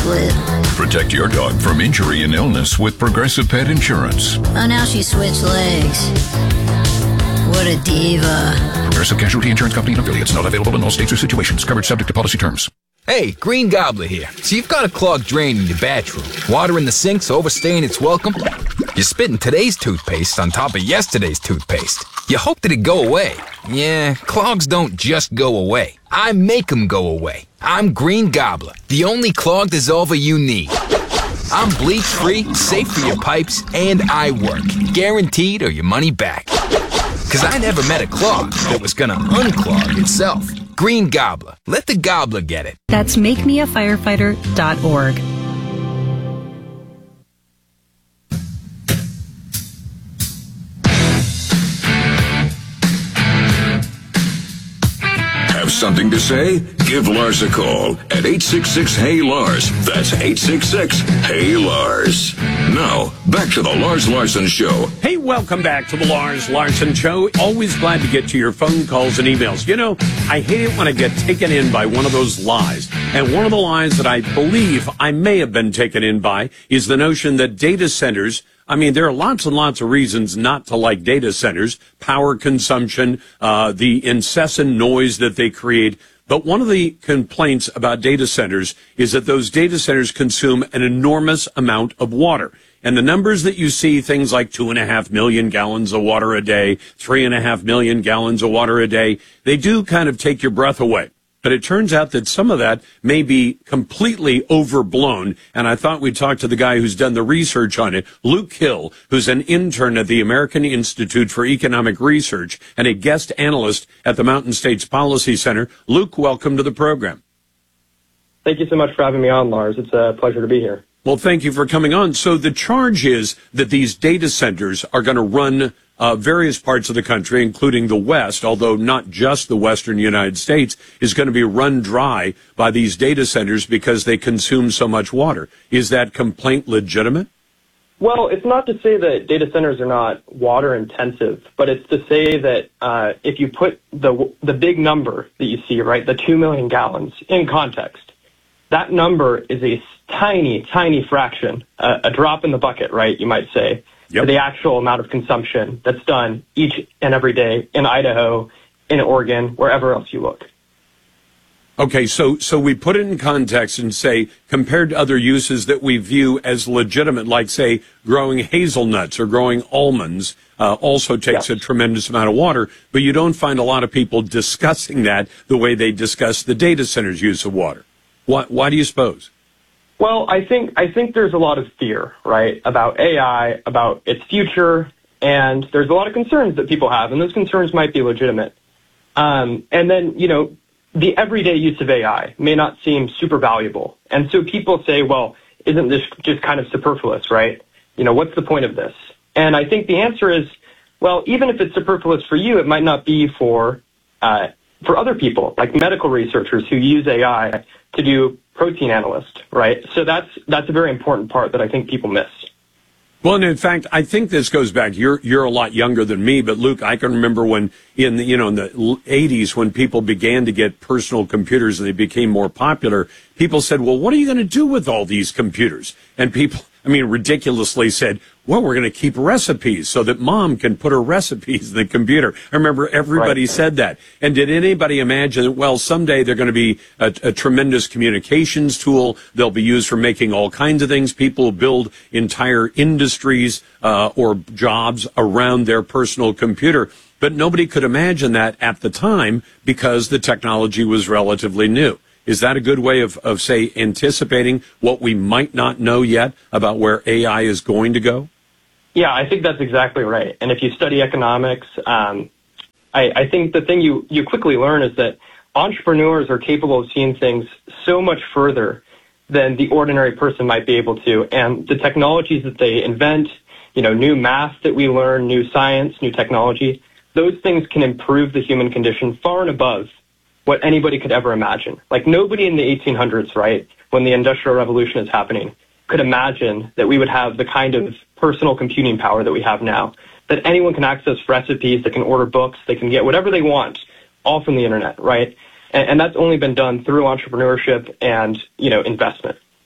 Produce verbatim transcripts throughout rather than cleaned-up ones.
split. Protect your dog from injury and illness with Progressive Pet Insurance. Oh, now she switched legs. What a diva. Progressive Casualty Insurance Company and affiliates. Not available in all states or situations. Coverage subject to policy terms. Hey, Green Gobbler here. So you've got a clogged drain in your bathroom. Water in the sink's overstaying its welcome. You're spitting today's toothpaste on top of yesterday's toothpaste. You hope that it go away. Yeah, clogs don't just go away. I make them go away. I'm Green Gobbler, the only clog dissolver you need. I'm bleach-free, safe for your pipes, and I work. Guaranteed or your money back. Because I never met a clog that was going to unclog itself. Green Gobbler. Let the gobbler get it. That's make me a firefighter dot org. Have something to say? Give Lars a call at eight six six, H E Y, Lars. That's eight six six, Hey Lars. Now, back to the Lars Larson Show. Hey, welcome back to the Lars Larson Show. Always glad to get to your phone calls and emails. You know, I hate it when I get taken in by one of those lies. And one of the lies that I believe I may have been taken in by is the notion that data centers, I mean, there are lots and lots of reasons not to like data centers, power consumption, uh, the incessant noise that they create. But one of the complaints about data centers is that those data centers consume an enormous amount of water. And the numbers that you see, things like two and a half million gallons of water a day, three and a half million gallons of water a day, they do kind of take your breath away. But it turns out that some of that may be completely overblown. And I thought we'd talk to the guy who's done the research on it, Luke Hill, who's an intern at the American Institute for Economic Research and a guest analyst at the Mountain States Policy Center. Luke, welcome to the program. Thank you so much for having me on, Lars. It's a pleasure to be here. Well, thank you for coming on. So the charge is that these data centers are going to run uh, various parts of the country, including the West, although not just the Western United States, is going to be run dry by these data centers because they consume so much water. Is that complaint legitimate? Well, it's not to say that data centers are not water intensive, but it's to say that uh, if you put the the big number that you see, right, the two million gallons in context, that number is a tiny, tiny fraction, uh, a drop in the bucket, right, you might say, yep, for the actual amount of consumption that's done each and every day in Idaho, in Oregon, wherever else you look. Okay, so so we put it in context and say, compared to other uses that we view as legitimate, like, say, growing hazelnuts or growing almonds, uh, also takes yes. a tremendous amount of water, but you don't find a lot of people discussing that the way they discuss the data center's use of water. Why, why do you suppose? Well, I think I think there's a lot of fear, right, about A I, about its future, and there's a lot of concerns that people have, and those concerns might be legitimate. Um, and then, you know, the everyday use of A I may not seem super valuable. And so people say, well, isn't this just kind of superfluous, right? You know, what's the point of this? And I think the answer is, well, even if it's superfluous for you, it might not be for uh, for other people, like medical researchers who use A I to do protein analyst, right? So that's that's a very important part that I think people miss. Well, and in fact, I think this goes back. You're you're a lot younger than me, but Luke, I can remember when in the you know in the eighties when people began to get personal computers and they became more popular. People said, "Well, what are you going to do with all these computers?" And people, I mean, ridiculously said, "Well, we're going to keep recipes so that mom can put her recipes in the computer." I remember everybody right. said that. And did anybody imagine that, well, someday they're going to be a, a tremendous communications tool? They'll be used for making all kinds of things. People build entire industries uh, or jobs around their personal computer. But nobody could imagine that at the time because the technology was relatively new. Is that a good way of, of, say, anticipating what we might not know yet about where A I is going to go? Yeah, I think that's exactly right. And if you study economics, um, I, I think the thing you, you quickly learn is that entrepreneurs are capable of seeing things so much further than the ordinary person might be able to. And the technologies that they invent, you know, new math that we learn, new science, new technology, those things can improve the human condition far and above what anybody could ever imagine. Like nobody in the eighteen hundreds, right, when the Industrial Revolution is happening, could imagine that we would have the kind of personal computing power that we have now, that anyone can access recipes, they can order books, they can get whatever they want, all from the internet, right? And, and that's only been done through entrepreneurship and, you know, investment.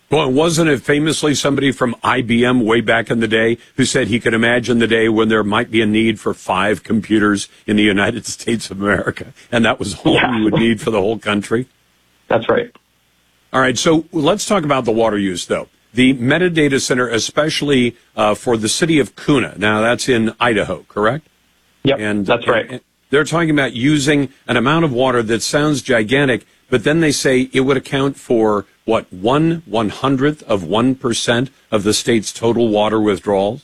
Well, wasn't it famously somebody from I B M way back in the day who said he could imagine the day when there might be a need for five computers in the United States of America, and that was all Yeah. we would need for the whole country? That's right. All right, so let's talk about the water use, though. The Metadata Center, especially uh, for the city of Kuna. Now, that's in Idaho, correct? Yep, And that's right. and they're talking about using an amount of water that sounds gigantic, but then they say it would account for, what, one one hundredth of one percent of the state's total water withdrawals?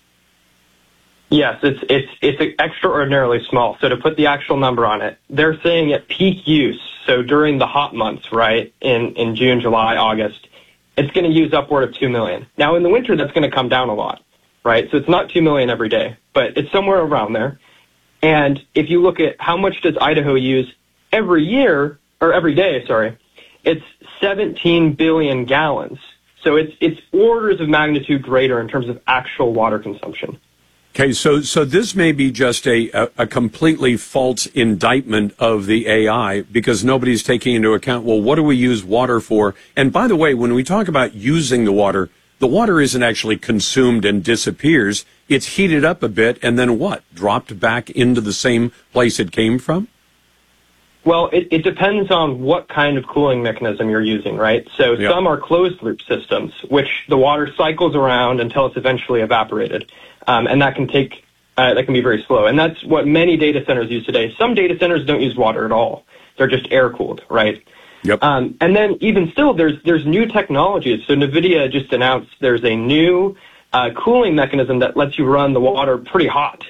Yes, it's it's it's extraordinarily small. So to put the actual number on it, they're saying at peak use, so during the hot months, right, in, in June, July, August, it's going to use upward of two million. Now, in the winter, that's going to come down a lot, right? So it's not two million every day, but it's somewhere around there. And if you look at how much does Idaho use every year, or every day, sorry, it's seventeen billion gallons. So it's it's orders of magnitude greater in terms of actual water consumption. Okay, so so this may be just a, a, a completely false indictment of the A I because nobody's taking into account, well, what do we use water for? And by the way, when we talk about using the water, the water isn't actually consumed and disappears. It's heated up a bit and then what? Dropped back into the same place it came from? Well, it, it depends on what kind of cooling mechanism you're using, right? So Yep. some are closed-loop systems, which the water cycles around until it's eventually evaporated, um, and that can take uh, that can be very slow. And that's what many data centers use today. Some data centers don't use water at all; they're just air-cooled, right? Yep. Um, and then even still, there's there's new technologies. So NVIDIA just announced there's a new uh, cooling mechanism that lets you run the water pretty hot.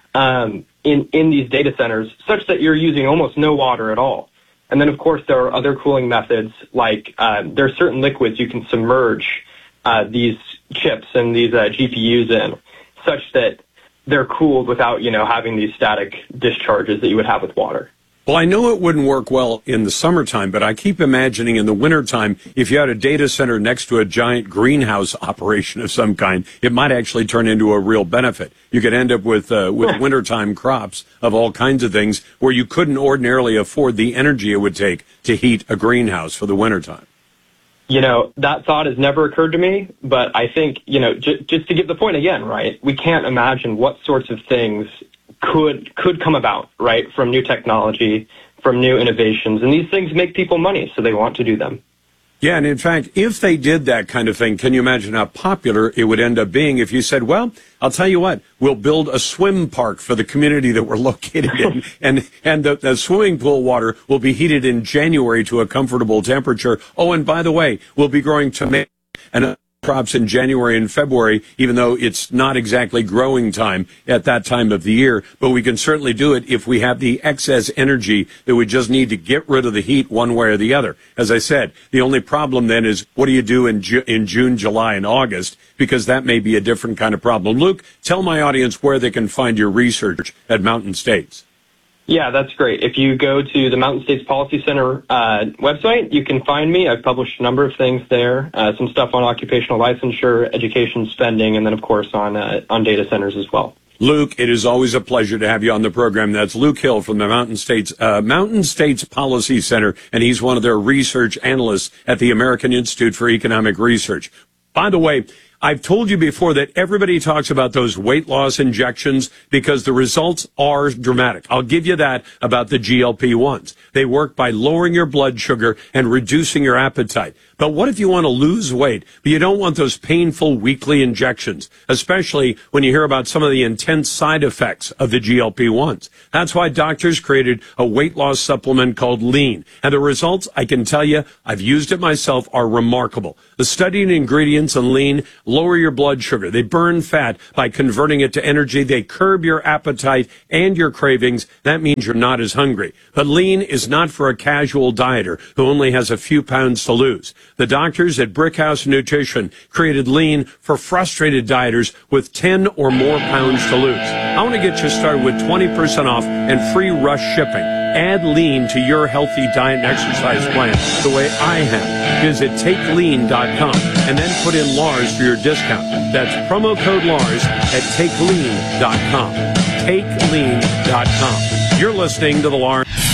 Um, in, in these data centers, such that you're using almost no water at all. And then, of course, there are other cooling methods, like uh, there are certain liquids you can submerge uh, these chips and these uh, G P Us in, such that they're cooled without, you know, having these static discharges that you would have with water. Well, I know it wouldn't work well in the summertime, but I keep imagining in the wintertime, if you had a data center next to a giant greenhouse operation of some kind, it might actually turn into a real benefit. You could end up with uh, with wintertime crops of all kinds of things where you couldn't ordinarily afford the energy it would take to heat a greenhouse for the wintertime. You know, that thought has never occurred to me, but I think, you know, j- just to give the point again, right, we can't imagine what sorts of things could could come about, right, from new technology, from new innovations. And these things make people money, so they want to do them. Yeah, and in fact, if they did that kind of thing, can you imagine how popular it would end up being if you said, well, I'll tell you what, we'll build a swim park for the community that we're located in, and and the, the swimming pool water will be heated in January to a comfortable temperature. Oh, and by the way, we'll be growing tomatoes and crops in January and February, even though it's not exactly growing time at that time of the year. But we can certainly do it if we have the excess energy that we just need to get rid of the heat one way or the other. As I said, the only problem then is what do you do in, Ju- in June, July, and August? Because that may be a different kind of problem. Luke, tell my audience where they can find your research at Mountain States. Yeah, that's great. If you go to the Mountain States Policy Center uh, website, you can find me. I've published a number of things there, uh, some stuff on occupational licensure, education spending, and then, of course, on uh, on data centers as well. Luke, it is always a pleasure to have you on the program. That's Luke Hill from the Mountain States uh, Mountain States Policy Center, and he's one of their research analysts at the American Institute for Economic Research. By the way, I've told you before that everybody talks about those weight loss injections because the results are dramatic. I'll give you that about the G L P ones. They work by lowering your blood sugar and reducing your appetite. But what if you want to lose weight, but you don't want those painful weekly injections, especially when you hear about some of the intense side effects of the G L P ones? That's why doctors created a weight loss supplement called Lean. And the results, I can tell you, I've used it myself, are remarkable. The studied ingredients in Lean lower your blood sugar. They burn fat by converting it to energy. They curb your appetite and your cravings. That means you're not as hungry. But Lean is not for a casual dieter who only has a few pounds to lose. The doctors at Brickhouse Nutrition created Lean for frustrated dieters with ten or more pounds to lose. I want to get you started with twenty percent off and free rush shipping. Add Lean to your healthy diet and exercise plan the way I have. Visit take lean dot com and then put in Lars for your discount. That's promo code Lars at take lean dot com. take lean dot com. You're listening to the Lars